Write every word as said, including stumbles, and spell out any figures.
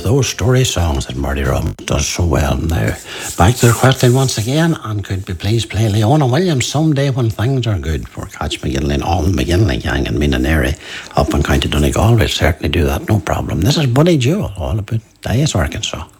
those story songs that Murray Rum does so well. Now, back to the question once again, and could we please play Leona Williams, Someday When Things Are Good, for Catch McGinley and all the McGinley gang in Minanary up in County Donegal. We'll certainly do that, no problem. This is Buddy Jewell, all about Dyess, Arkansas.